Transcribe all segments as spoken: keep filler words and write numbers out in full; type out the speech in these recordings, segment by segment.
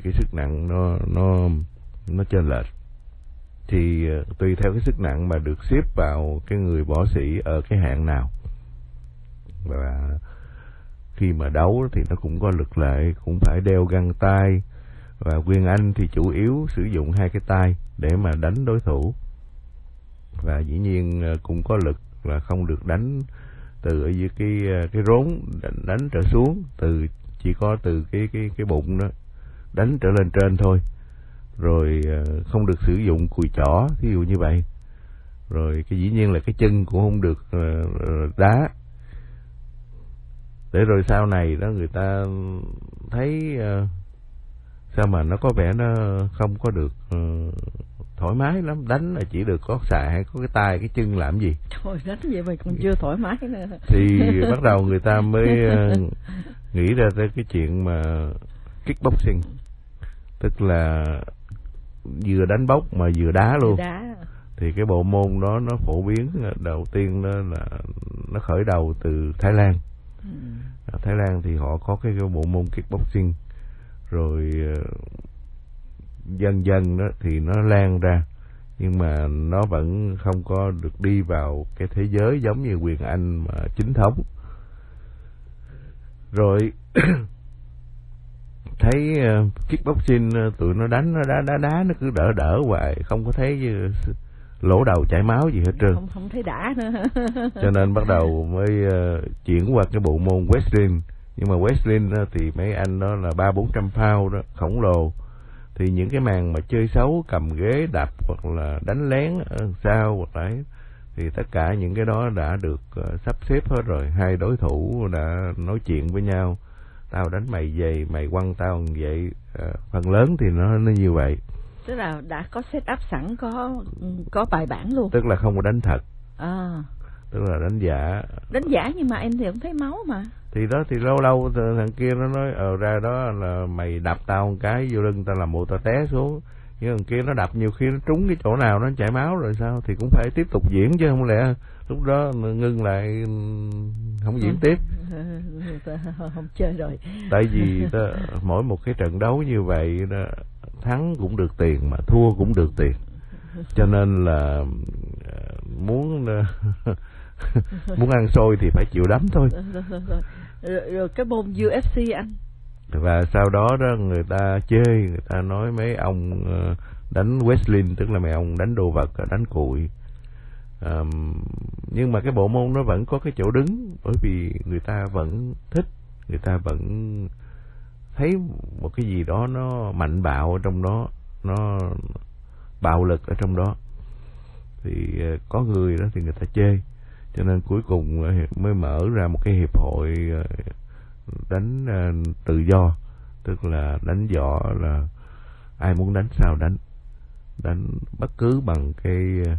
cái sức nặng nó nó nó chênh lệch. Thì uh, tùy theo cái sức nặng mà được xếp vào cái người võ sĩ ở cái hạng nào. Và khi mà đấu thì nó cũng có luật lệ, cũng phải đeo găng tay. Và Quyền Anh thì chủ yếu sử dụng hai cái tay để mà đánh đối thủ. Và dĩ nhiên uh, cũng có lực là không được đánh từ ở dưới cái cái rốn đánh, đánh trở xuống, từ chỉ có từ cái cái cái bụng đó đánh trở lên trên thôi. Rồi uh, không được sử dụng cùi chỏ, ví dụ như vậy. Rồi cái dĩ nhiên là cái chân cũng không được uh, đá. Để rồi sau này đó người ta thấy uh, sao mà nó có vẻ nó không có được uh, thoải mái lắm, đánh là chỉ được có xạ hay có cái tay cái chân làm gì. Trời, đánh vậy mà còn chưa thoải mái nữa. Thì bắt đầu người ta mới uh, nghĩ ra tới cái chuyện mà kickboxing, tức là vừa đánh bốc mà vừa đá luôn. Đá. Thì cái bộ môn đó nó phổ biến đầu tiên đó là nó khởi đầu từ Thái Lan. Ừ. Ở Thái Lan thì họ có cái, cái bộ môn kickboxing, rồi uh, dần dần đó thì nó lan ra, nhưng mà nó vẫn không có được đi vào cái thế giới giống như Quyền Anh mà chính thống. Rồi thấy uh, kickboxing uh, tụi nó đánh, nó đá đá đá nó cứ đỡ đỡ hoài, không có thấy uh, lỗ đầu chảy máu gì hết trơn, không không thấy đã nữa. Cho nên bắt đầu mới uh, chuyển qua cái bộ môn wrestling. Nhưng mà wrestling uh, thì mấy anh đó là ba bốn trăm pound đó, khổng lồ. Thì những cái màn mà chơi xấu, cầm ghế đập hoặc là đánh lén ở sau hoặc đấy, thì tất cả những cái đó đã được uh, sắp xếp hết rồi. Hai đối thủ đã nói chuyện với nhau, tao đánh mày vậy, mày quăng tao vậy. Uh, phần lớn thì nó nó như vậy. Tức là đã có set up sẵn, có có bài bản luôn. Tức là không có đánh thật. À. Tức là đánh giả. Đánh giả nhưng mà em thì không thấy máu mà. Thì đó thì lâu lâu thằng kia nó nói ờ ra đó là mày đập tao một cái vô lưng tao làm bộ tao té xuống. Nhưng thằng kia nó đập nhiều khi nó trúng cái chỗ nào nó chảy máu rồi sao, thì cũng phải tiếp tục diễn chứ không lẽ lúc đó ngưng lại không diễn tiếp. Không chơi rồi. Tại vì đó, mỗi một cái trận đấu như vậy đó, thắng cũng được tiền mà thua cũng được tiền, cho nên là muốn muốn ăn xôi thì phải chịu đấm thôi. Rồi, rồi cái môn u ép xê anh. Và sau đó đó người ta chơi, người ta nói mấy ông đánh wrestling, tức là mấy ông đánh đồ vật, đánh cùi. Um, nhưng mà cái bộ môn nó vẫn có cái chỗ đứng, bởi vì người ta vẫn thích, người ta vẫn thấy một cái gì đó nó mạnh bạo ở trong đó, nó bạo lực ở trong đó. Thì uh, có người đó thì người ta chơi, cho nên cuối cùng mới mở ra một cái hiệp hội đánh uh, tự do, tức là đánh võ là ai muốn đánh sao đánh, đánh bất cứ bằng cái uh,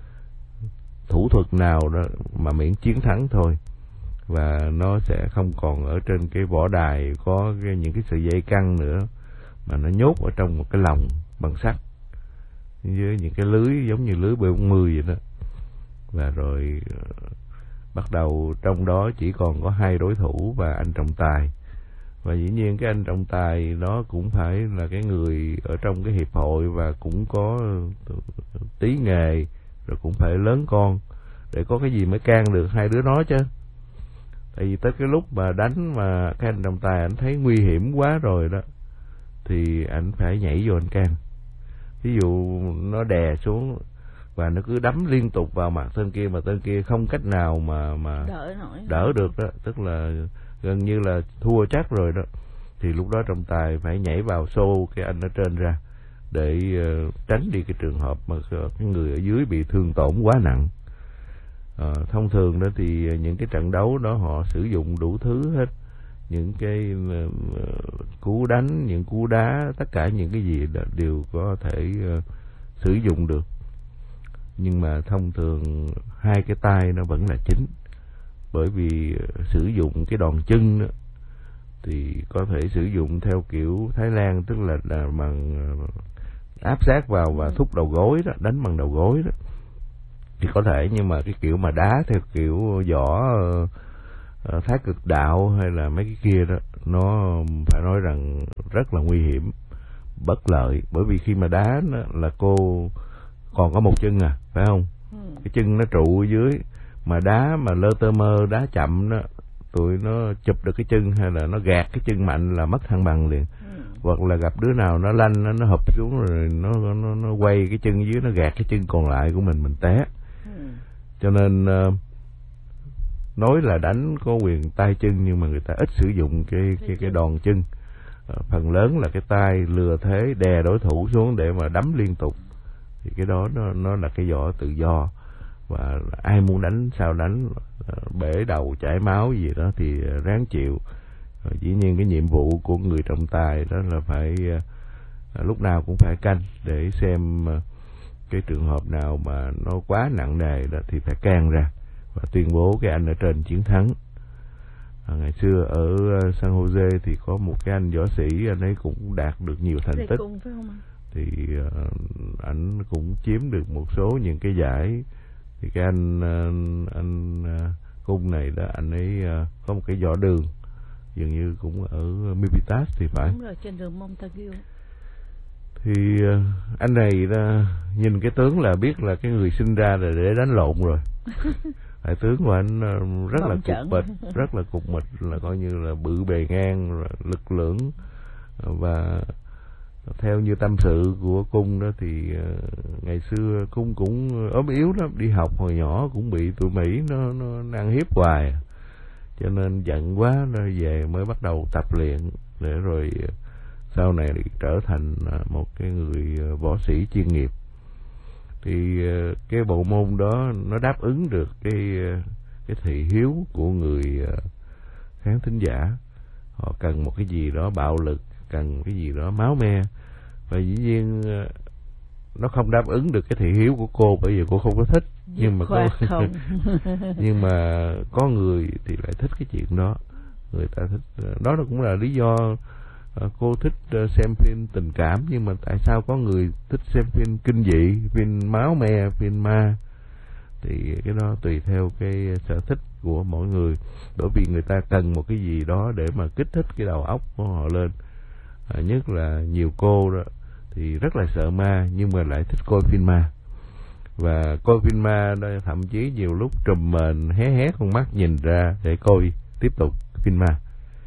thủ thuật nào đó mà miễn chiến thắng thôi. Và nó sẽ không còn ở trên cái võ đài có cái, những cái sợi dây căng nữa, mà nó nhốt ở trong một cái lồng bằng sắt với những cái lưới giống như lưới B bốn mươi vậy đó. Và rồi uh, bắt đầu trong đó chỉ còn có hai đối thủ và anh trọng tài. Và dĩ nhiên cái anh trọng tài đó cũng phải là cái người ở trong cái hiệp hội và cũng có tí nghề, rồi cũng phải lớn con để có cái gì mới can được hai đứa nó chứ. Tại vì tới cái lúc mà đánh mà cái anh trọng tài anh thấy nguy hiểm quá rồi đó, thì anh phải nhảy vô anh can. Ví dụ nó đè xuống và nó cứ đấm liên tục vào mặt tên kia, mà tên kia không cách nào mà mà đỡ nổi, đỡ được đó, tức là gần như là thua chắc rồi đó. Thì lúc đó trọng tài phải nhảy vào xô cái anh ở trên ra để uh, tránh đi cái trường hợp mà cái người ở dưới bị thương tổn quá nặng. Uh, thông thường đó thì những cái trận đấu đó họ sử dụng đủ thứ hết, những cái uh, cú đánh, những cú đá, tất cả những cái gì đều có thể uh, sử dụng được. Nhưng mà thông thường hai cái tay nó vẫn là chính, bởi vì uh, sử dụng cái đòn chân đó, thì có thể sử dụng theo kiểu Thái Lan, tức là, là bằng uh, áp sát vào và thúc đầu gối đó, đánh bằng đầu gối đó thì có thể. Nhưng mà cái kiểu mà đá theo kiểu võ uh, uh, Thái Cực Đạo hay là mấy cái kia đó, nó phải nói rằng rất là nguy hiểm, bất lợi, bởi vì khi mà đá nó, là cô còn có một chân à, phải không? Ừ. Cái chân nó trụ ở dưới, mà đá mà lơ tơ mơ, đá chậm đó, tụi nó chụp được cái chân hay là nó gạt cái chân mạnh là mất thăng bằng liền. Ừ. Hoặc là gặp đứa nào nó lanh, nó, nó hụp xuống rồi nó, nó nó quay cái chân dưới, nó gạt cái chân còn lại của mình, mình té. Ừ. Cho nên uh, nói là đánh có quyền tay chân, nhưng mà người ta ít sử dụng cái cái cái đòn chân. Uh, phần lớn là cái tay lừa thế đè đối thủ xuống để mà đấm liên tục. Thì cái đó nó nó là cái võ tự do, và ai muốn đánh sao đánh, bể đầu chảy máu gì đó thì ráng chịu. Dĩ nhiên cái nhiệm vụ của người trọng tài đó là phải lúc nào cũng phải canh để xem cái trường hợp nào mà nó quá nặng nề đó thì phải can ra và tuyên bố cái anh ở trên chiến thắng. À, ngày xưa ở San Jose thì có một cái anh võ sĩ, anh ấy cũng đạt được nhiều thành tích, thì uh, anh cũng chiếm được một số những cái giải. Thì cái anh uh, anh uh, Cung này đó, anh ấy uh, có một cái võ đường dường như cũng ở Milpitas thì phải. Đúng rồi, trên đường Montague. Thì uh, anh này đó, nhìn cái tướng là biết là cái người sinh ra là để đánh lộn rồi. Đại tướng của anh uh, rất Bóng là cục mịch, rất là cục mịch, là coi như là bự bề ngang, lực lưỡng. Và theo như tâm sự của Cung đó thì uh, ngày xưa Cung cũng ốm yếu lắm, đi học hồi nhỏ cũng bị tụi Mỹ nó, nó ăn hiếp hoài, cho nên giận quá nó về mới bắt đầu tập luyện để rồi uh, sau này trở thành uh, một cái người uh, võ sĩ chuyên nghiệp. Thì uh, cái bộ môn đó nó đáp ứng được cái uh, cái thị hiếu của người uh, khán thính giả. Họ cần một cái gì đó bạo lực, cần cái gì đó máu me, và dĩ nhiên nó không đáp ứng được cái thị hiếu của cô, bởi vì cô không có thích. Nhưng mà có không. nhưng mà có người thì lại thích cái chuyện đó, người ta thích đó. Nó cũng là lý do cô thích xem phim tình cảm, nhưng mà tại sao có người thích xem phim kinh dị, phim máu me, phim ma? Thì cái đó tùy theo cái sở thích của mỗi người, bởi vì người ta cần một cái gì đó để mà kích thích cái đầu óc của họ lên. À, nhất là nhiều cô đó thì rất là sợ ma, nhưng mà lại thích coi phim ma, và coi phim ma đó, thậm chí nhiều lúc trùm mền hé hé con mắt nhìn ra để coi tiếp tục phim ma,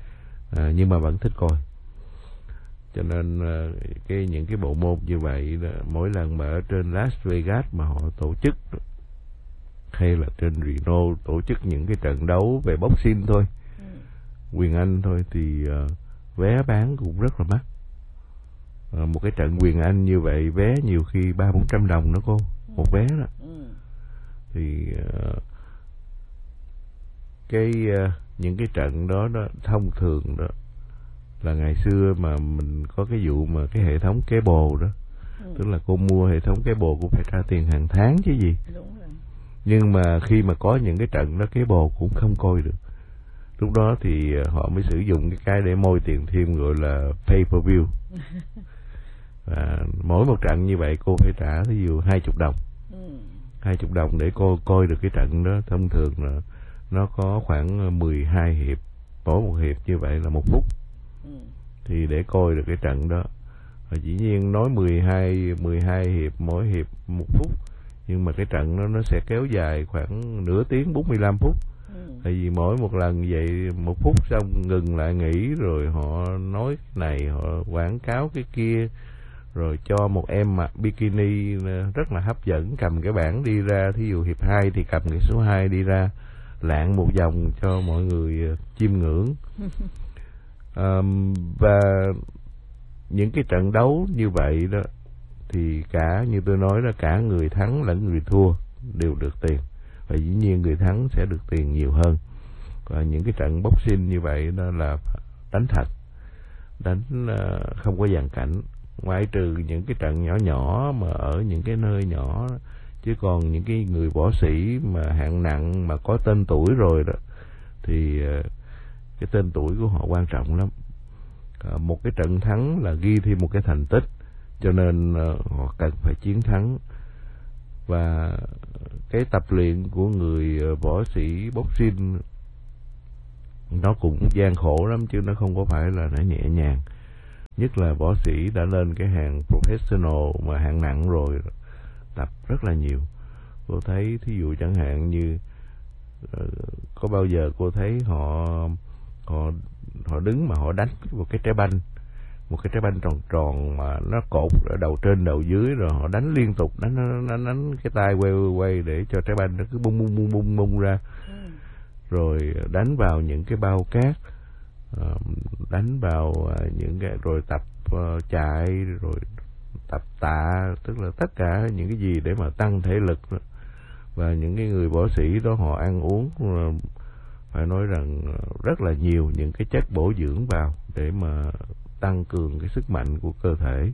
à, nhưng mà vẫn thích coi. Cho nên cái những cái bộ môn như vậy đó, mỗi lần mà ở trên Las Vegas mà họ tổ chức, hay là trên Reno tổ chức những cái trận đấu về boxing thôi, ừ. quyền Anh thôi, thì uh, vé bán cũng rất là mắc. À, một cái trận quyền Anh như vậy vé nhiều khi ba bốn trăm đồng đó cô, ừ. một vé đó. Ừ. Thì uh, cái uh, những cái trận đó đó thông thường đó là ngày xưa mà mình có cái vụ mà cái hệ thống cable đó, ừ. tức là cô mua hệ thống cable cũng phải trả tiền hàng tháng chứ gì. Đúng rồi. Nhưng mà khi mà có những cái trận đó cable cũng không coi được. Lúc đó thì họ mới sử dụng cái cái để môi tiền thêm, gọi là pay per view. Và mỗi một trận như vậy cô phải trả ví dụ hai chục đồng, hai chục đồng để cô coi được cái trận đó. Thông thường là nó có khoảng mười hai hiệp, mỗi một hiệp như vậy là một phút, thì để coi được cái trận đó. Và dĩ nhiên nói mười hai mười hai hiệp, mỗi hiệp một phút, nhưng mà cái trận đó nó sẽ kéo dài khoảng nửa tiếng, bốn mươi lăm phút. Ừ. Tại vì mỗi một lần vậy một phút xong ngừng lại nghỉ, rồi họ nói cái này, họ quảng cáo cái kia, rồi cho một em mặc bikini rất là hấp dẫn cầm cái bảng đi ra, thí dụ hiệp hai thì cầm cái số hai đi ra lạng một vòng cho mọi người chiêm ngưỡng. um, và những cái trận đấu như vậy đó thì cả như tôi nói đó, cả người thắng lẫn người thua đều được tiền, và dĩ nhiên người thắng sẽ được tiền nhiều hơn. Và những cái trận boxing như vậy đó là đánh thật, đánh uh, không có dàn cảnh, ngoại trừ những cái trận nhỏ nhỏ mà ở những cái nơi nhỏ, chứ còn những cái người võ sĩ mà hạng nặng mà có tên tuổi rồi đó thì uh, cái tên tuổi của họ quan trọng lắm. Uh, một cái trận thắng là ghi thêm một cái thành tích, cho nên uh, họ cần phải chiến thắng. Và cái tập luyện của người uh, võ sĩ boxing nó cũng gian khổ lắm, chứ nó không có phải là nó nhẹ nhàng. nhất là võ sĩ đã lên cái hàng professional mà hạng nặng rồi, tập rất là nhiều. Cô thấy thí dụ chẳng hạn như uh, có bao giờ cô thấy họ họ họ đứng mà họ đánh một cái trái banh, một cái trái banh tròn tròn mà nó cột ở đầu trên đầu dưới, rồi họ đánh liên tục, đánh đánh, đánh, đánh cái tay quay quay để cho trái banh nó cứ bung bung bung bung bung ra, rồi đánh vào những cái bao cát, uh, đánh vào uh, những cái, rồi tập uh, chạy, rồi tập tạ, tức là tất cả những cái gì để mà tăng thể lực. Và những cái người võ sĩ đó họ ăn uống phải nói rằng rất là nhiều những cái chất bổ dưỡng vào để mà tăng cường cái sức mạnh của cơ thể.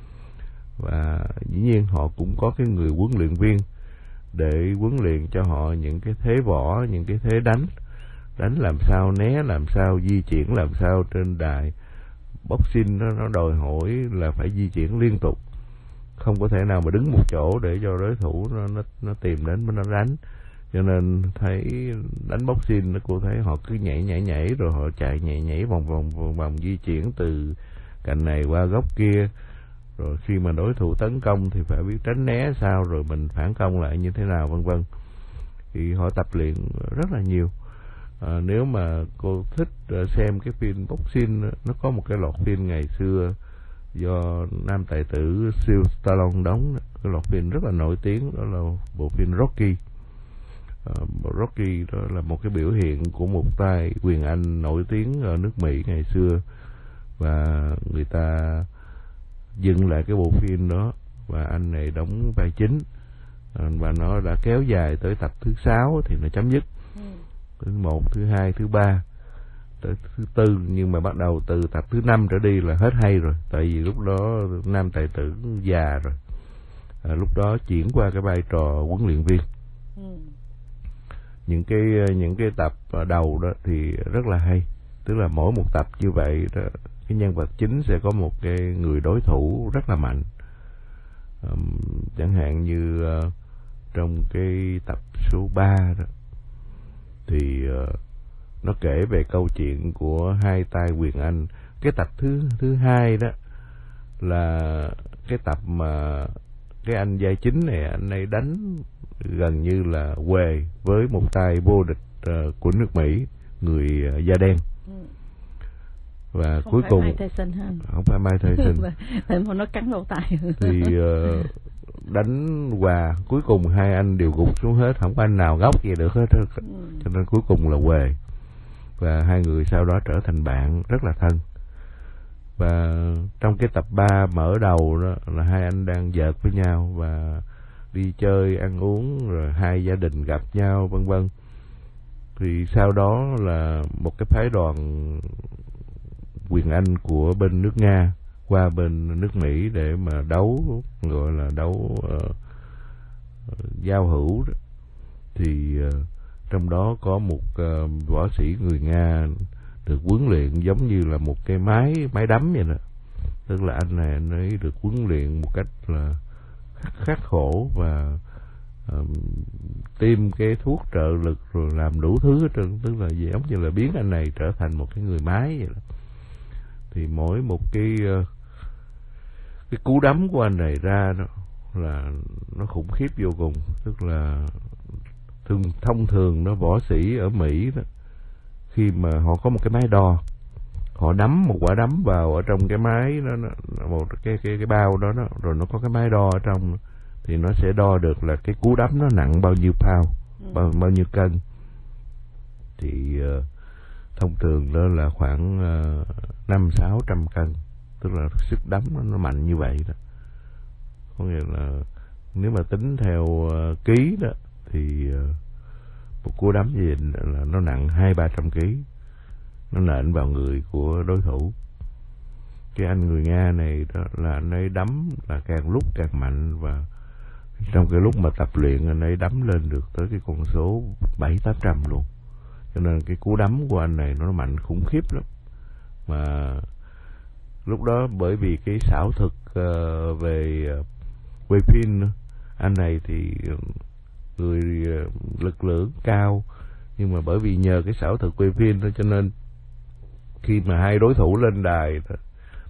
Và dĩ nhiên họ cũng có cái người huấn luyện viên để huấn luyện cho họ những cái thế võ, những cái thế đánh, đánh làm sao, né làm sao, di chuyển làm sao trên đài. Boxing nó, nó đòi hỏi là phải di chuyển liên tục, không có thể nào mà đứng một chỗ để cho đối thủ nó nó, nó tìm đến nó đánh. Cho nên thấy đánh boxing nó, cô thấy họ cứ nhảy nhảy nhảy rồi họ chạy nhảy nhảy vòng vòng vòng vòng, di chuyển từ cạnh này qua góc kia, rồi khi mà đối thủ tấn công thì phải biết tránh né sao, rồi mình phản công lại như thế nào, vân vân. Thì họ tập luyện rất là nhiều. À, nếu mà cô thích uh, xem cái phim boxing, nó có một cái loạt phim ngày xưa do nam tài tử Sylvester Stallone đóng, cái loạt phim rất là nổi tiếng, đó là bộ phim Rocky. Uh, Rocky đó là một cái biểu hiện của một tay quyền Anh nổi tiếng ở nước Mỹ ngày xưa, và người ta dựng lại cái bộ phim đó và anh này đóng vai chính, uh, và nó đã kéo dài tới tập thứ sáu thì nó chấm dứt. Thứ một, thứ hai, thứ ba, tới thứ tư, nhưng mà bắt đầu từ tập thứ năm trở đi là hết hay rồi, tại vì lúc đó nam tài tử già rồi, à, lúc đó chuyển qua cái vai trò huấn luyện viên. Ừ. Những cái những cái tập đầu đó thì rất là hay, tức là mỗi một tập như vậy đó, cái nhân vật chính sẽ có một cái người đối thủ rất là mạnh. Um, chẳng hạn như uh, trong cái tập số ba đó thì uh, nó kể về câu chuyện của hai tay quyền Anh. Cái tập thứ thứ hai đó là cái tập mà cái anh vai chính này, anh ấy đánh gần như là huề với một tay vô địch uh, của nước Mỹ, người uh, da đen. Và không cuối phải cùng Mike Tyson ha. Không phải Mike Tyson. Tại mà nó cắn lỗ tai. Thì uh, đánh hòa, cuối cùng hai anh đều gục xuống hết, không có anh nào góc gì được hết, ừ. Cho nên cuối cùng là huề. Và hai người sau đó trở thành bạn rất là thân. Và trong cái tập ba mở đầu đó là hai anh đang giỡn với nhau và đi chơi ăn uống, rồi hai gia đình gặp nhau, vân vân. Thì sau đó là một cái phái đoàn quyền Anh của bên nước Nga qua bên nước Mỹ để mà đấu, gọi là đấu uh, giao hữu đó. Thì uh, trong đó có một uh, võ sĩ người Nga được huấn luyện giống như là một cái máy máy đấm vậy đó, tức là anh này anh ấy được huấn luyện một cách là khắc, khắc khổ và uh, tiêm cái thuốc trợ lực rồi làm đủ thứ hết trơn, tức là giống như là biến anh này trở thành một cái người máy vậy đó. Thì mỗi một cái uh, cái cú đấm của anh này ra đó là nó khủng khiếp vô cùng, tức là thường thông thường nó võ sĩ ở Mỹ đó, khi mà họ có một cái máy đo, họ đấm một quả đấm vào ở trong cái máy đó, nó, một cái cái cái bao đó, đó rồi nó có cái máy đo ở trong, thì nó sẽ đo được là cái cú đấm nó nặng bao nhiêu pound, bao bao nhiêu cân. Thì uh, thông thường đó là khoảng uh, năm sáu trăm cân, tức là sức đấm nó, nó mạnh như vậy đó. Có nghĩa là nếu mà tính theo uh, ký đó thì uh, một cú đấm gì là nó nặng hai ba trăm ký, nó nện vào người của đối thủ. Cái anh người Nga này đó là anh ấy đấm là càng lúc càng mạnh, và trong cái lúc mà tập luyện anh ấy đấm lên được tới cái con số bảy tám trăm luôn. Cho nên cái cú đấm của anh này nó mạnh khủng khiếp lắm. Mà lúc đó bởi vì cái xảo thực uh, về uh, quay phim, anh này thì người uh, lực lượng cao, nhưng mà bởi vì nhờ cái xảo thực quay phim đó, cho nên khi mà hai đối thủ lên đài đó,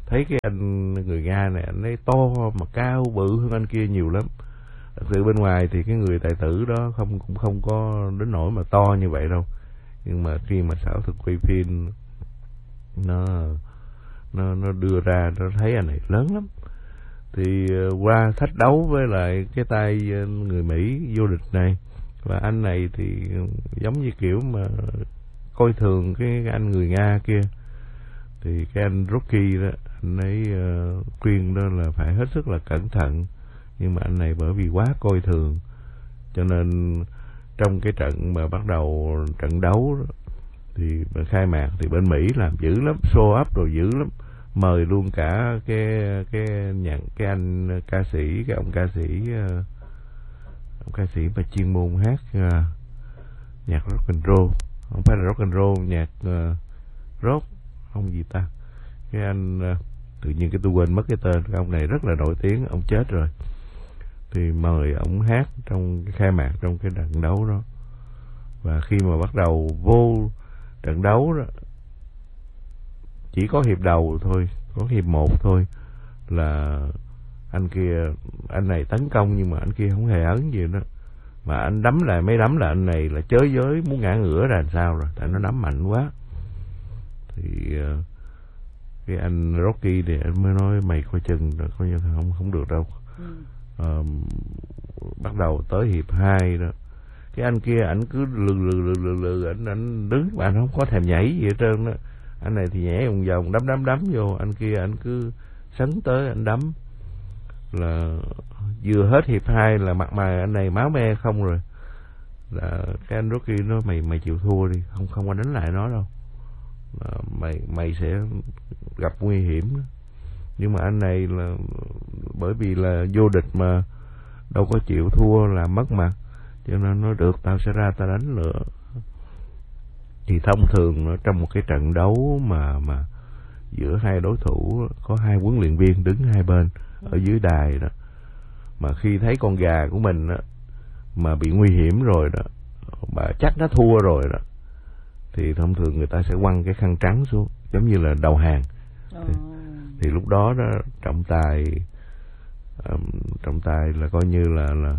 thấy cái anh người Nga này anh ấy to mà cao bự hơn anh kia nhiều lắm. Thật sự bên ngoài thì cái người tài tử đó không cũng không có đến nỗi mà to như vậy đâu, nhưng mà khi mà xảo thuật quay phim nó nó nó đưa ra nó thấy anh này lớn lắm. Thì qua thách đấu với lại cái tay người Mỹ vô địch này, và anh này thì giống như kiểu mà coi thường cái, cái anh người Nga kia, thì cái anh Rocky đó anh ấy uh, khuyên đó là phải hết sức là cẩn thận, nhưng mà anh này bởi vì quá coi thường cho nên trong cái trận mà bắt đầu trận đấu đó, thì khai mạc thì bên Mỹ làm dữ lắm, show up rồi dữ lắm, mời luôn cả cái cái nhạc cái anh ca sĩ cái ông ca sĩ uh, ông ca sĩ mà chuyên môn hát uh, nhạc rock and roll, không phải là rock and roll, nhạc uh, rock ông gì ta, cái anh uh, tự nhiên cái tôi quên mất cái tên, cái ông này rất là nổi tiếng, ông chết rồi, thì mời ông hát trong cái khai mạc trong cái trận đấu đó. Và khi mà bắt đầu vô trận đấu đó, chỉ có hiệp đầu thôi, có hiệp một thôi là anh kia anh này tấn công, nhưng mà anh kia không hề ấn gì đó, mà anh đấm lại mấy đấm là anh này là chới giới muốn ngã ngửa ra làm sao rồi, tại nó đấm mạnh quá. Thì uh, cái anh Rocky thì anh mới nói mày coi chừng rồi, coi như không không được đâu. ừ. uh, Bắt đầu tới hiệp hai đó, cái anh kia ảnh cứ lừ lừ lừ lừ lừ ảnh ảnh đứng mà anh không có thèm nhảy gì hết trơn đó. Anh này thì nhảy vòng vòng đấm đấm đấm vô, anh kia anh cứ sấn tới anh đấm, là vừa hết hiệp hai là mặt mày anh này máu me không rồi, là cái anh Rocky nói mày mày chịu thua đi, không không có đánh lại nó đâu, là mày mày sẽ gặp nguy hiểm. Nhưng mà anh này là bởi vì là vô địch mà đâu có chịu thua là mất mặt, cho nên nói được tao sẽ ra tao đánh nữa. Thì thông thường trong một cái trận đấu mà mà giữa hai đối thủ có hai huấn luyện viên đứng hai bên ở dưới đài đó, mà khi thấy con gà của mình đó, mà bị nguy hiểm rồi đó, mà chắc nó thua rồi đó, thì thông thường người ta sẽ quăng cái khăn trắng xuống giống như là đầu hàng. thì, thì lúc đó đó trọng tài um, trọng tài là coi như là là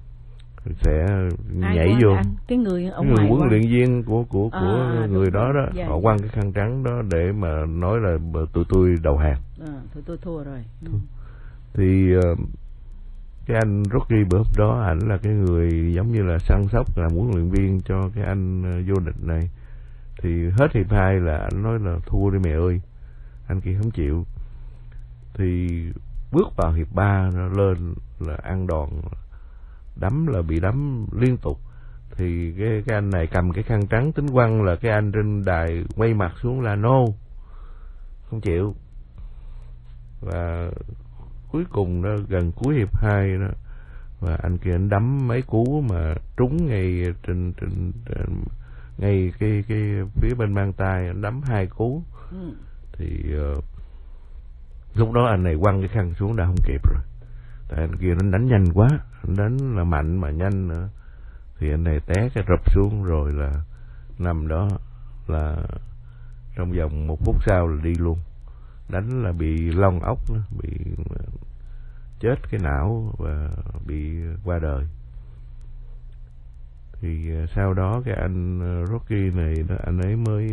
sẽ ai nhảy vô anh? Cái người ở cái người ngoài huấn luyện viên của của của à, người đó đó, dạ. họ quăng cái khăn trắng đó để mà nói là tụi tôi đầu hàng. À, tụi tôi thua rồi. Ừ. Thì uh, cái anh Rocky bữa hôm đó ảnh là cái người giống như là săn sóc làm huấn luyện viên cho cái anh uh, vô địch này. Thì hết hiệp hai là anh nói là thua đi mẹ ơi, anh kia không chịu. Thì bước vào hiệp ba lên là ăn đòn, đấm là bị đấm liên tục. Thì cái cái anh này cầm cái khăn trắng tính quăng, là cái anh trên đài quay mặt xuống là no, không chịu. Và cuối cùng đó, gần cuối hiệp hai đó, và anh kia anh đấm mấy cú mà trúng ngay trên trên, trên ngay cái cái phía bên mang tay, anh đấm hai cú. ừ. Thì uh, lúc đó anh này quăng cái khăn xuống đã không kịp rồi, tại anh kia nó đánh nhanh quá, anh đánh là mạnh mà nhanh nữa. Thì anh này té cái rập xuống rồi là nằm đó, là trong vòng một phút sau là đi luôn. Đánh là bị lông ốc, bị chết cái não và bị qua đời. Thì sau đó cái anh Rocky này anh ấy mới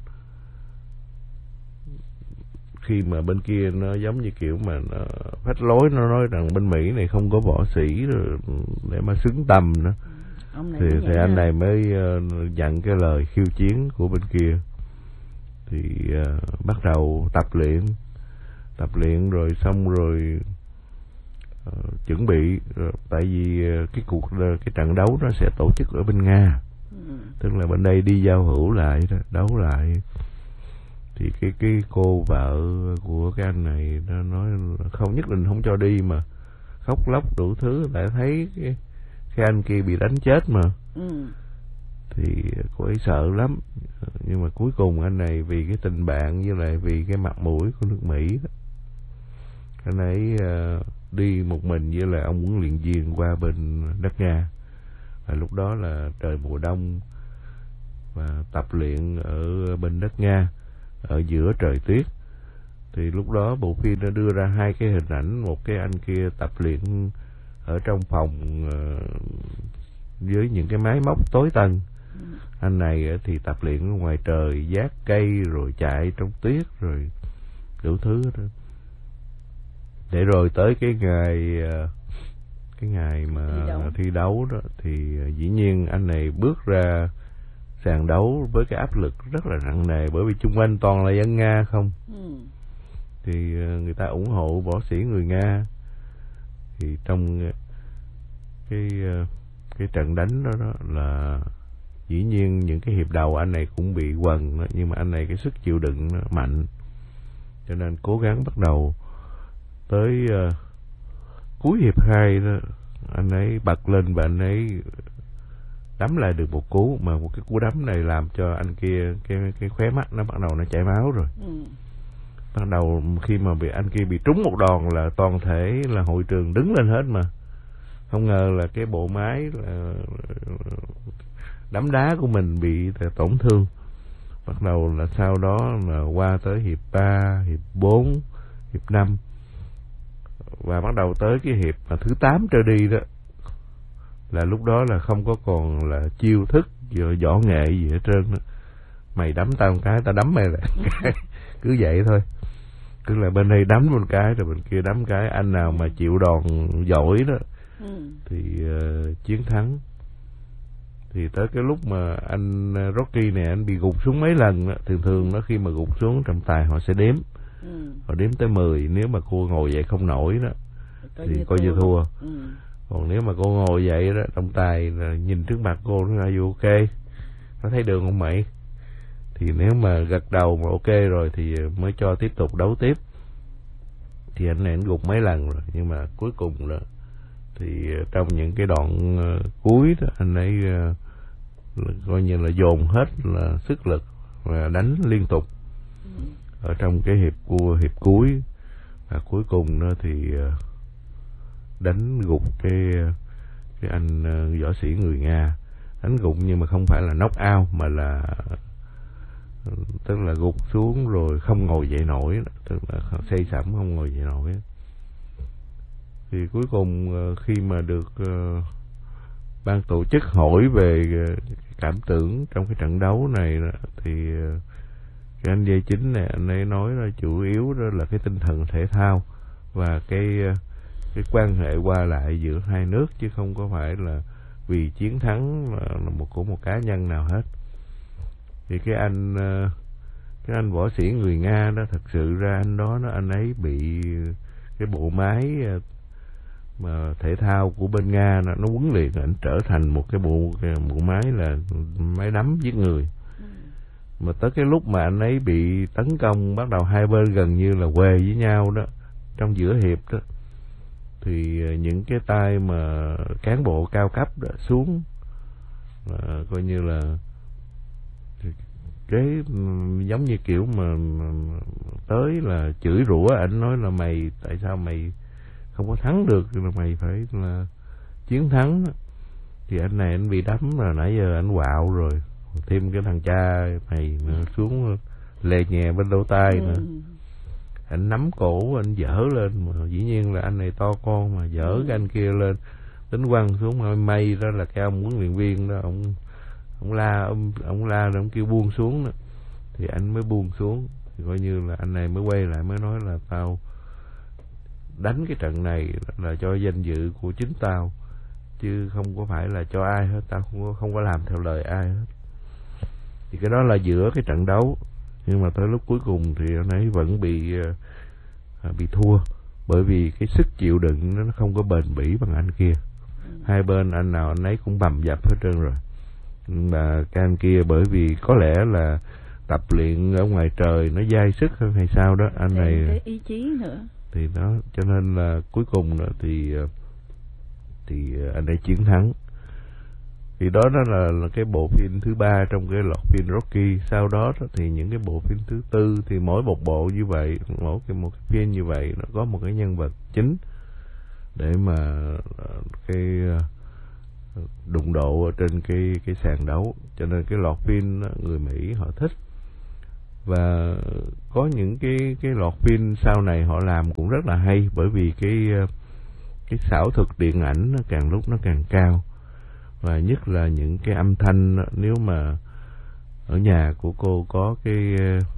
khi mà bên kia nó giống như kiểu mà nó phách lối, nó nói rằng bên Mỹ này không có võ sĩ rồi để mà xứng tầm nữa. Thì, thì anh này mới uh, nhận cái lời khiêu chiến của bên kia. Thì uh, bắt đầu tập luyện tập luyện rồi xong rồi uh, chuẩn bị uh, tại vì uh, cái cuộc uh, cái trận đấu nó sẽ tổ chức ở bên Nga. ừ. Tức là bên đây đi giao hữu lại đó, đấu lại. Thì cái cái cô vợ của cái anh này nó nói không, nhất định không cho đi, mà khóc lóc đủ thứ, tại thấy cái, cái anh kia bị đánh chết mà. ừ. Thì cô ấy sợ lắm, nhưng mà cuối cùng anh này vì cái tình bạn với lại vì cái mặt mũi của nước Mỹ đó, anh ấy uh, đi một mình với lại ông huấn luyện viên qua bên đất Nga. Và lúc đó là trời mùa đông và tập luyện ở bên đất Nga ở giữa trời tuyết. Thì lúc đó bộ phim đã đưa ra hai cái hình ảnh, một cái anh kia tập luyện ở trong phòng uh, với những cái máy móc tối tân. Ừ. Anh này thì tập luyện ở ngoài trời, vác cây rồi chạy trong tuyết rồi đủ thứ đó. Để rồi tới cái ngày cái ngày mà thi đấu, thi đấu đó thì dĩ nhiên anh này bước ra sàn đấu với cái áp lực rất là nặng nề, bởi vì chung quanh toàn là dân Nga không. Ừ. Thì người ta ủng hộ võ sĩ người Nga. Thì trong cái cái trận đánh đó, đó là dĩ nhiên những cái hiệp đầu anh này cũng bị quần đó, nhưng mà anh này cái sức chịu đựng nó mạnh, cho nên cố gắng bắt đầu. Tới uh, cuối hiệp hai đó, anh ấy bật lên và anh ấy đấm lại được một cú, mà một cái cú đấm này làm cho anh kia cái cái khóe mắt nó bắt đầu nó chảy máu rồi. Ừ. Bắt đầu khi mà bị anh kia bị trúng một đòn là toàn thể là hội trường đứng lên hết, mà không ngờ là cái bộ máy là đấm đá của mình bị tổn thương. Bắt đầu là sau đó là qua tới hiệp ba, hiệp bốn, hiệp năm, và bắt đầu tới cái hiệp mà thứ tám trở đi đó, là lúc đó là không có còn là chiêu thức võ nghệ gì hết trơn đó. Mày đấm tao một cái, tao đấm mày lại cái, cứ vậy thôi. Tức là bên đây đấm một cái rồi bên kia đấm cái, anh nào mà chịu đòn giỏi đó thì uh, chiến thắng. Thì tới cái lúc mà anh Rocky này anh bị gục xuống mấy lần đó, thường thường nó khi mà gục xuống trọng tài họ sẽ đếm. Ừ. Họ đếm tới mười, nếu mà cô ngồi dậy không nổi đó coi thì coi như thua. Ừ. Còn nếu mà cô ngồi dậy đó, trọng tài nhìn trước mặt cô nó là ok, nó thấy đường không mày, thì nếu mà gật đầu mà ok rồi thì mới cho tiếp tục đấu tiếp. Thì anh này anh gục mấy lần rồi, nhưng mà cuối cùng đó thì trong những cái đoạn uh, cuối đó, anh ấy uh, coi như là dồn hết là sức lực và đánh liên tục. Ừ. Ở trong cái hiệp của hiệp cuối, và cuối cùng đó thì uh, đánh gục cái cái anh uh, võ sĩ người Nga. Đánh gục nhưng mà không phải là knock out, mà là uh, tức là gục xuống rồi không ngồi dậy nổi, tức là say sẩm không ngồi dậy nổi. Thì cuối cùng uh, khi mà được uh, ban tổ chức hỏi về uh, cảm tưởng trong cái trận đấu này đó, thì uh, cái anh dây chính này anh ấy nói là chủ yếu đó là cái tinh thần thể thao và cái uh, cái quan hệ qua lại giữa hai nước, chứ không có phải là vì chiến thắng là, là một của một cá nhân nào hết. Thì cái anh uh, cái anh võ sĩ người Nga đó, thật sự ra anh đó nó anh ấy bị cái bộ máy uh, mà thể thao của bên Nga nó, nó huấn luyện ảnh trở thành một cái bộ cái bộ máy là máy đấm giết người. Ừ. Mà tới cái lúc mà anh ấy bị tấn công, bắt đầu hai bên gần như là quề với nhau đó, trong giữa hiệp đó, thì những cái tay mà cán bộ cao cấp đó xuống à, coi như là cái giống như kiểu mà tới là chửi rủa ảnh, nói là mày tại sao mày không có thắng được, là mày phải là chiến thắng. Thì anh này anh bị đấm là nãy giờ anh quạo rồi, thêm cái thằng cha mày mà xuống lè nhè bên lỗ tai nữa. Ừ. Anh nắm cổ anh dở lên, mà dĩ nhiên là anh này to con mà dở. Ừ. Cái anh kia lên tính quăng xuống, mà may đó là cái ông huấn luyện viên đó, ông ông la ông ông la rồi ông kêu buông xuống đó, thì anh mới buông xuống. Thì coi như là anh này mới quay lại mới nói là tao đánh cái trận này là cho danh dự của chính tao, chứ không có phải là cho ai hết, tao không có, không có làm theo lời ai hết. Thì cái đó là giữa cái trận đấu, nhưng mà tới lúc cuối cùng thì anh ấy vẫn bị uh, bị thua, bởi vì cái sức chịu đựng nó không có bền bỉ bằng anh kia. Ừ. Hai bên anh nào anh ấy cũng bầm dập hết trơn rồi, mà cái anh kia bởi vì có lẽ là tập luyện ở ngoài trời nó dai sức hơn hay sao đó, anh này cái ý chí nữa thì đó, cho nên là cuối cùng nữa thì thì anh ấy chiến thắng. Thì đó đó là, là cái bộ phim thứ ba trong cái loạt phim Rocky. Sau đó, đó thì những cái bộ phim thứ tư, thì mỗi một bộ như vậy, mỗi cái một cái phim như vậy nó có một cái nhân vật chính để mà cái đụng độ ở trên cái cái sàn đấu, cho nên cái loạt phim đó, người Mỹ họ thích. Và có những cái cái loạt phim sau này họ làm cũng rất là hay, bởi vì cái cái xảo thuật điện ảnh nó càng lúc nó càng cao, và nhất là những cái âm thanh. Nếu mà ở nhà của cô có cái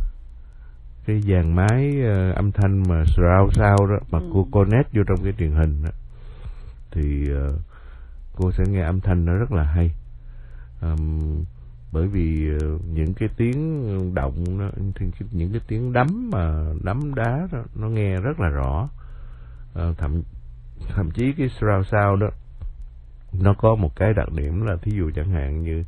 cái dàn máy uh, âm thanh mà surround sound đó mà ừ. cô connect vô trong cái truyền hình đó, thì uh, cô sẽ nghe âm thanh nó rất là hay. Um, bởi vì uh, những cái tiếng động nó, những cái tiếng đấm mà đấm đá đó, nó nghe rất là rõ. Uh, thậm thậm chí cái surround sound đó nó có một cái đặc điểm là thí dụ chẳng hạn như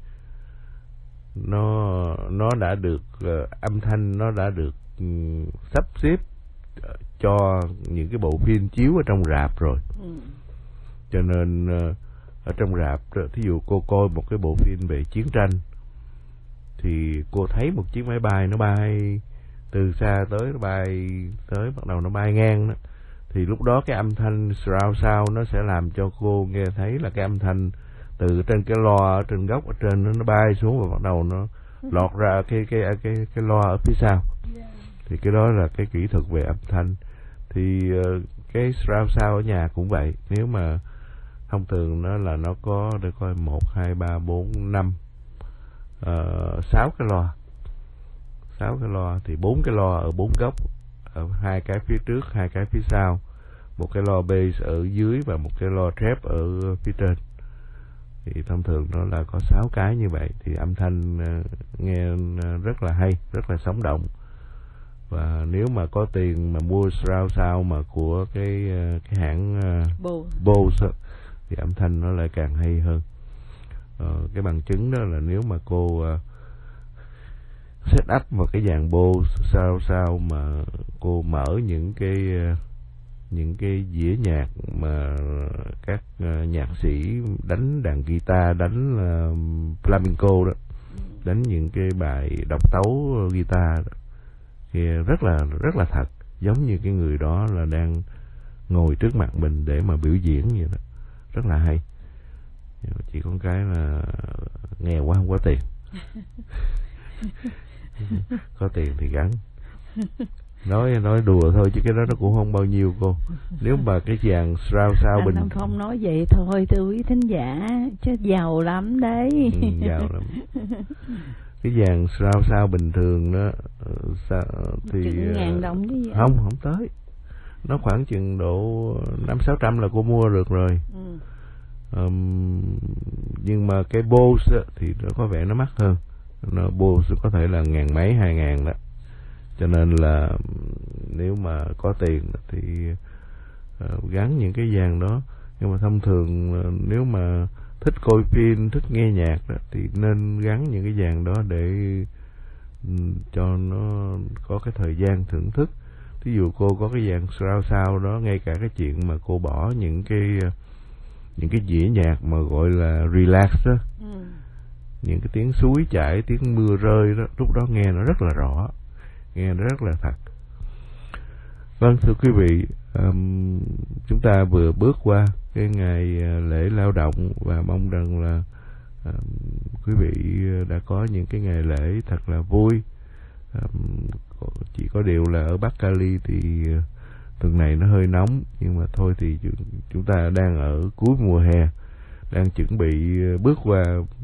nó nó đã được uh, âm thanh nó đã được um, sắp xếp uh, cho những cái bộ phim chiếu ở trong rạp rồi. ừ. Cho nên uh, ở trong rạp, thí dụ cô coi một cái bộ phim về chiến tranh thì cô thấy một chiếc máy bay nó bay từ xa tới, nó bay tới, bắt đầu nó bay ngang đó, thì lúc đó cái âm thanh surround sound nó sẽ làm cho cô nghe thấy là cái âm thanh từ trên cái loa ở trên góc ở trên nó, nó bay xuống và bắt đầu nó lọt ra cái cái cái cái, cái loa ở phía sau. Thì cái đó là cái kỹ thuật về âm thanh. Thì uh, cái surround sound ở nhà cũng vậy. Nếu mà thông thường nó là nó có để coi một, hai, ba, bốn, năm, sáu cái loa, sáu cái loa thì bốn cái loa ở bốn góc, ở hai cái phía trước, hai cái phía sau, một cái loa bass ở dưới và một cái loa trap ở phía trên. Thì thông thường nó là có sáu cái như vậy, thì âm thanh uh, nghe uh, rất là hay, rất là sống động. Và nếu mà có tiền mà mua surround sound mà của cái uh, cái hãng uh, Bose thì âm thanh nó lại càng hay hơn. Uh, cái bằng chứng đó là nếu mà cô uh, set up vào cái dàn Bose surround sound mà cô mở những cái uh, những cái dĩa nhạc mà các uh, nhạc sĩ đánh đàn guitar, đánh uh, flamenco đó, đánh những cái bài độc tấu guitar đó, thì rất là rất là thật, giống như cái người đó là đang ngồi trước mặt mình để mà biểu diễn vậy đó, rất là hay. Chỉ có cái là nghèo quá không có tiền. Có tiền thì gắn. Nói nói đùa thôi chứ cái đó nó cũng không bao nhiêu cô. Nếu mà cái dàn surround sound bình anh không nói vậy thôi thưa quý thính giả, chứ giàu lắm đấy. Ừ, giàu lắm. Cái dàn surround sound bình thường đó sao thì chừng ngàn đồng chứ gì không không tới, nó khoảng chừng độ năm sáu trăm là cô mua được rồi. ừ. um, nhưng mà cái Bose thì nó có vẻ nó mắc hơn, nó Bose có thể là ngàn mấy hai ngàn đó. Cho nên là nếu mà có tiền thì uh, gắn những cái dàn đó. Nhưng mà thông thường uh, nếu mà thích coi phim, thích nghe nhạc đó, thì nên gắn những cái dàn đó để um, cho nó có cái thời gian thưởng thức. Ví dụ cô có cái dàn surround sound đó, ngay cả cái chuyện mà cô bỏ những cái uh, những cái dĩa nhạc mà gọi là relax đó, ừ. những cái tiếng suối chảy, tiếng mưa rơi đó, lúc đó nghe nó rất là rõ, nghe nó rất là thật. Vâng, thưa quý vị, um, chúng ta vừa bước qua cái ngày lễ lao động và mong rằng là um, quý vị đã có những cái ngày lễ thật là vui. Um, chỉ có điều là ở Bắc Cali thì tuần này nó hơi nóng, nhưng mà thôi thì chúng ta đang ở cuối mùa hè, đang chuẩn bị bước qua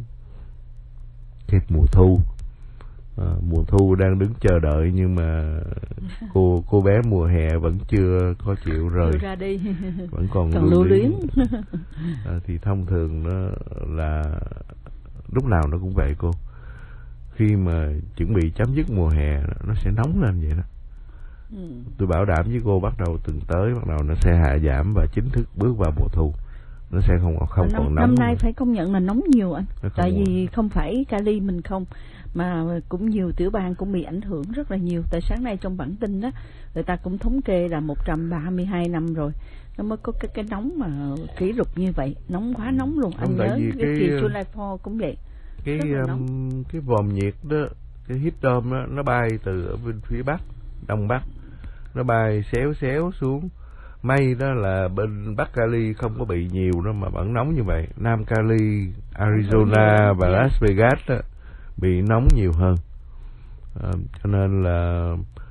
cái mùa thu. À, mùa thu đang đứng chờ đợi, nhưng mà cô cô bé mùa hè vẫn chưa có chịu rời ra đi, vẫn còn, còn lưu luyến. À, thì thông thường nó là lúc nào nó cũng vậy cô, khi mà chuẩn bị chấm dứt mùa hè nó sẽ nóng lên vậy đó. ừ. Tôi bảo đảm với cô, bắt đầu tuần tới bắt đầu nó sẽ hạ giảm và chính thức bước vào mùa thu, nó sẽ không không năm, còn nóng. Năm nay phải công nhận là nóng nhiều anh, tại không vì không phải Cali mình không, mà cũng nhiều tiểu bang cũng bị ảnh hưởng rất là nhiều. Tại sáng nay trong bản tin đó, người ta cũng thống kê là một trăm ba mươi hai năm rồi nó mới có cái cái nóng mà kỷ lục như vậy, nóng quá nóng luôn. Anh nhớ cái, cái kỳ July four cũng vậy. Cái um, cái vòm nhiệt đó, cái heat dome đó, nó bay từ ở bên phía bắc, đông bắc, nó bay xéo xéo xuống. May đó là bên Bắc Cali không có bị nhiều đó mà vẫn nóng như vậy. Nam Cali, Arizona và Las Vegas đó, bị nóng nhiều hơn. À, cho nên là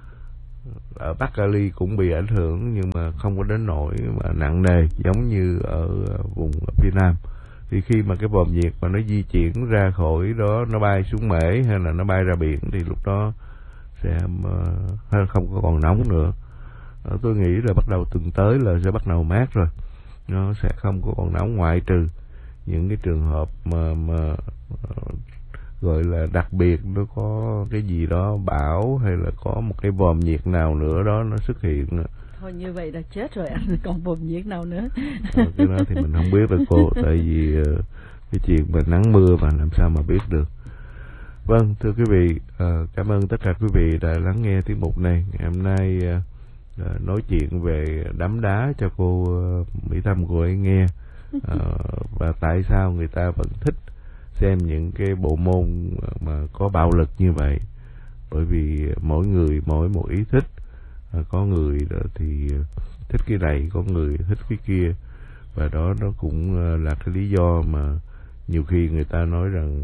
ở Bắc Cali cũng bị ảnh hưởng, nhưng mà không có đến nỗi mà nặng nề giống như ở vùng phía Nam. Thì khi mà cái bom nhiệt mà nó di chuyển ra khỏi đó, nó bay xuống Mễ hay là nó bay ra biển, thì lúc đó sẽ uh, không có còn nóng nữa. Uh, tôi nghĩ là bắt đầu tuần tới là sẽ bắt đầu mát rồi, nó sẽ không có còn nóng, ngoại trừ những cái trường hợp mà, mà uh, gọi là đặc biệt, nó có cái gì đó bão hay là có một cái vòm nhiệt nào nữa đó nó xuất hiện. Thôi như vậy là chết rồi anh, còn vòm nhiệt nào nữa. Ờ, cái đó thì mình không biết được cô, tại vì uh, cái chuyện mà nắng mưa mà làm sao mà biết được. Vâng, thưa quý vị, uh, cảm ơn tất cả quý vị đã lắng nghe tiết mục này. Ngày hôm nay uh, uh, nói chuyện về đấm đá cho cô uh, Mỹ Tâm cô ấy nghe, uh, và tại sao người ta vẫn thích xem những cái bộ môn mà có bạo lực như vậy. Bởi vì mỗi người mỗi một ý thích, uh, có người thì thích cái này, có người thích cái kia, và đó nó cũng uh, là cái lý do mà nhiều khi người ta nói rằng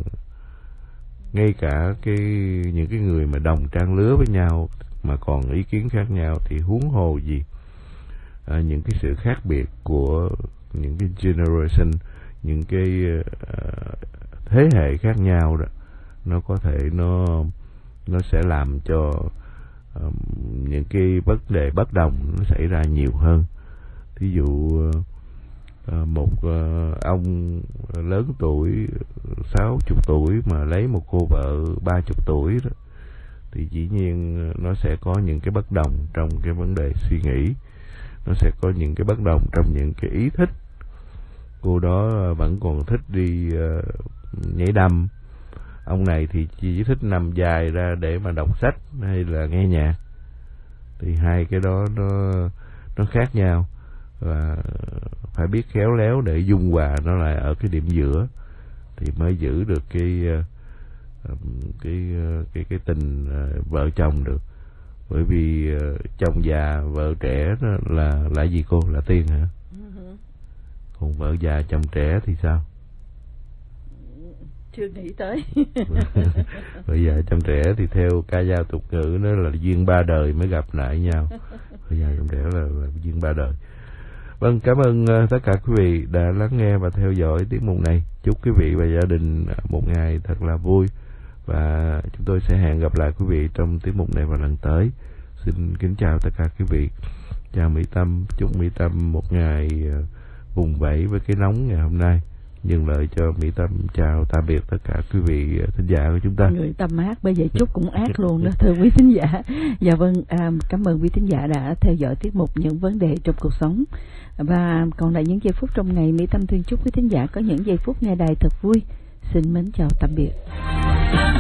ngay cả cái những cái người mà đồng trang lứa với nhau mà còn ý kiến khác nhau thì huống hồ gì à, những cái sự khác biệt của những cái generation, những cái uh, thế hệ khác nhau đó, nó có thể nó nó sẽ làm cho um, những cái vấn đề bất đồng nó xảy ra nhiều hơn. Thí dụ uh, một uh, ông lớn tuổi sáu chục tuổi mà lấy một cô vợ ba chục tuổi đó, thì dĩ nhiên nó sẽ có những cái bất đồng trong cái vấn đề suy nghĩ, nó sẽ có những cái bất đồng trong những cái ý thích. Cô đó vẫn còn thích đi uh, nhảy đầm, ông này thì chỉ thích nằm dài ra để mà đọc sách hay là nghe nhạc. Thì hai cái đó nó nó khác nhau, và phải biết khéo léo để dung hòa nó lại ở cái điểm giữa thì mới giữ được cái cái cái cái tình vợ chồng được. Bởi vì chồng già vợ trẻ đó là là gì cô, là tiên hả? Còn vợ già chồng trẻ thì sao? Chưa nghĩ tới. Vợ già chồng trẻ thì theo ca dao tục ngữ nó là duyên ba đời mới gặp lại nhau. Vợ già chồng trẻ là, là duyên ba đời. Vâng, cảm ơn uh, tất cả quý vị đã lắng nghe và theo dõi tiết mục này. Chúc quý vị và gia đình một ngày thật là vui, và chúng tôi sẽ hẹn gặp lại quý vị trong tiết mục này vào lần tới. Xin kính chào tất cả quý vị. Chào Mỹ Tâm, chúc Mỹ Tâm một ngày uh, vùng vẫy với cái nóng ngày hôm nay. Dừng lời cho Mỹ Tâm chào tạm biệt tất cả quý vị thính giả của chúng ta. Người Tâm ác bây giờ chút cũng ác luôn đó thưa quý thính giả. Dạ vâng, à, cảm ơn quý thính giả đã theo dõi tiết mục Những Vấn Đề Trong Cuộc Sống. Và còn lại những giây phút trong ngày, Mỹ Tâm thương chúc quý thính giả có những giây phút nghe đài thật vui. Xin mến chào tạm biệt.